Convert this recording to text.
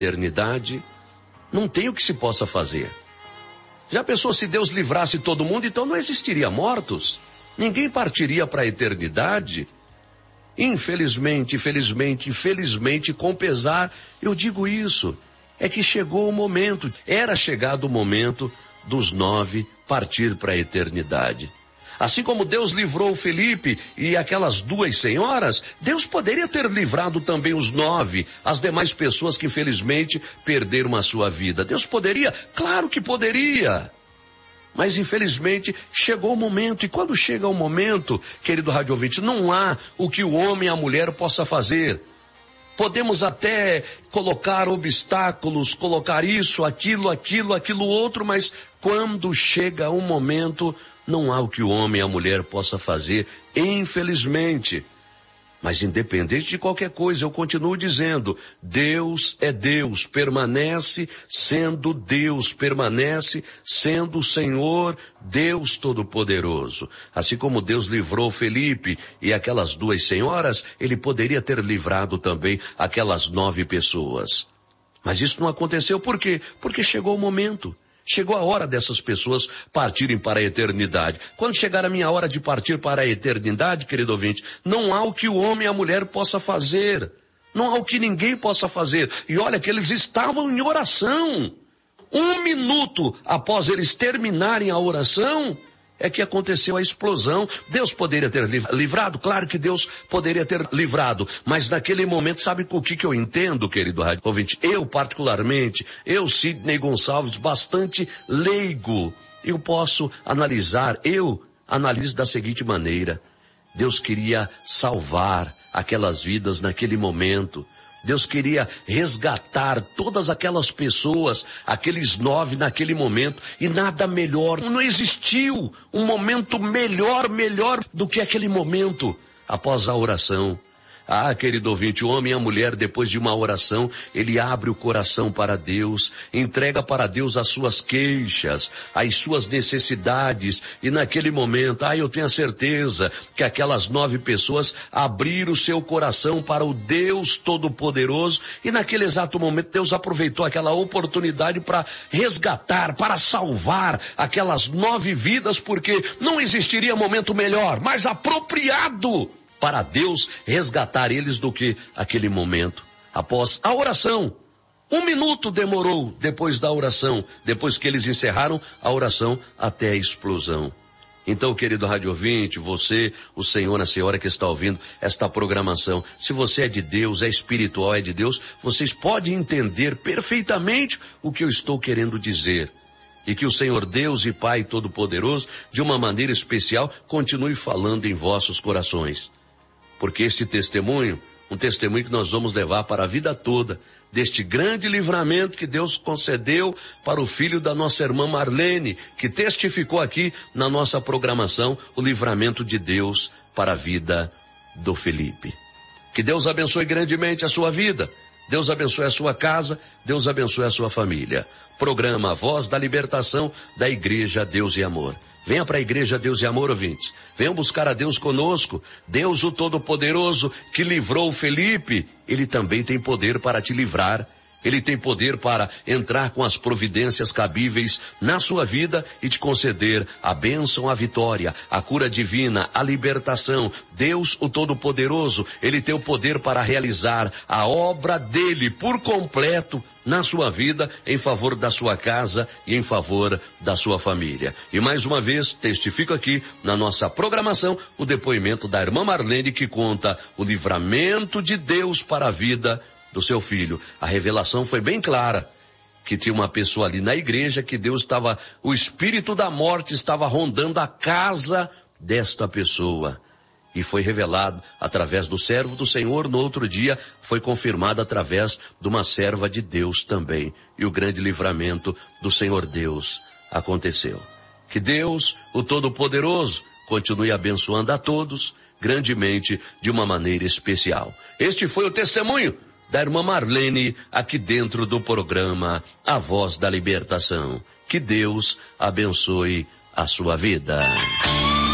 eternidade, não tem o que se possa fazer. Já pensou se Deus livrasse todo mundo, então não existiria mortos? Ninguém partiria para a eternidade? Infelizmente, com pesar, eu digo isso. É que chegou o momento, era chegado o momento dos 9 partir para a eternidade. Assim como Deus livrou Felipe e aquelas 2 senhoras, Deus poderia ter livrado também os 9, as demais pessoas que infelizmente perderam a sua vida. Deus poderia? Claro que poderia. Mas infelizmente chegou o momento, e quando chega o momento, querido rádio ouvinte, não há o que o homem e a mulher possa fazer. Podemos até colocar obstáculos, colocar isso, aquilo outro, mas quando chega o momento, não há o que o homem e a mulher possa fazer, infelizmente. Mas independente de qualquer coisa, eu continuo dizendo, Deus é Deus, permanece sendo Deus, permanece sendo o Senhor, Deus Todo-Poderoso. Assim como Deus livrou Felipe e aquelas 2 senhoras, ele poderia ter livrado também aquelas 9 pessoas. Mas isso não aconteceu, por quê? Porque chegou o momento. Chegou a hora dessas pessoas partirem para a eternidade. Quando chegar a minha hora de partir para a eternidade, querido ouvinte, não há o que o homem e a mulher possa fazer. Não há o que ninguém possa fazer. E olha que eles estavam em oração. 1 minuto após eles terminarem a oração, é que aconteceu a explosão. Deus poderia ter livrado? Claro que Deus poderia ter livrado. Mas naquele momento, sabe o que eu entendo, querido rádio ouvinte? Eu particularmente, Sidney Gonçalves, bastante leigo, eu posso analisar, eu analiso da seguinte maneira. Deus queria salvar aquelas vidas naquele momento. Deus queria resgatar todas aquelas pessoas, aqueles 9 naquele momento, e nada melhor, não existiu um momento melhor do que aquele momento após a oração. Ah, querido ouvinte, o homem e a mulher, depois de uma oração, ele abre o coração para Deus, entrega para Deus as suas queixas, as suas necessidades, e naquele momento, eu tenho a certeza que aquelas 9 pessoas abriram o seu coração para o Deus Todo-Poderoso, e naquele exato momento Deus aproveitou aquela oportunidade para resgatar, para salvar aquelas 9 vidas, porque não existiria momento melhor, mais apropriado para Deus resgatar eles do que aquele momento. Após a oração, 1 minuto demorou depois da oração, depois que eles encerraram a oração até a explosão. Então, querido rádio ouvinte, você, o senhor, a senhora que está ouvindo esta programação, se você é de Deus, é espiritual, é de Deus, vocês podem entender perfeitamente o que eu estou querendo dizer. E que o Senhor Deus e Pai Todo-Poderoso, de uma maneira especial, continue falando em vossos corações. Porque este testemunho, um testemunho que nós vamos levar para a vida toda, deste grande livramento que Deus concedeu para o filho da nossa irmã Marlene, que testificou aqui na nossa programação o livramento de Deus para a vida do Felipe. Que Deus abençoe grandemente a sua vida, Deus abençoe a sua casa, Deus abençoe a sua família. Programa Voz da Libertação da Igreja Deus e Amor. Venha para a Igreja Deus e Amor, ouvintes. Venham buscar a Deus conosco. Deus, o Todo-Poderoso, que livrou Felipe, ele também tem poder para te livrar. Ele tem poder para entrar com as providências cabíveis na sua vida e te conceder a bênção, a vitória, a cura divina, a libertação. Deus, o Todo-Poderoso, ele tem o poder para realizar a obra dele por completo na sua vida, em favor da sua casa e em favor da sua família. E mais uma vez, testifico aqui na nossa programação o depoimento da irmã Marlene, que conta o livramento de Deus para a vida do seu filho. A revelação foi bem clara, que tinha uma pessoa ali na igreja que Deus estava, o espírito da morte estava rondando a casa desta pessoa. E foi revelado através do servo do Senhor. No outro dia foi confirmado através de uma serva de Deus também. E o grande livramento do Senhor Deus aconteceu. Que Deus, o Todo-Poderoso, continue abençoando a todos grandemente de uma maneira especial. Este foi o testemunho da irmã Marlene aqui dentro do programa A Voz da Libertação. Que Deus abençoe a sua vida.